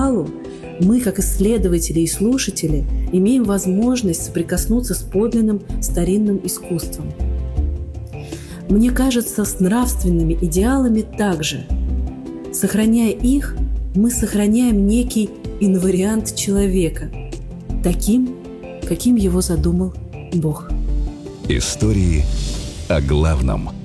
ритуалу мы, как исследователи и слушатели, имеем возможность соприкоснуться с подлинным старинным искусством. Мне кажется, с нравственными идеалами также. Сохраняя их, мы сохраняем некий инвариант человека, таким, каким его задумал Бог. Истории о главном.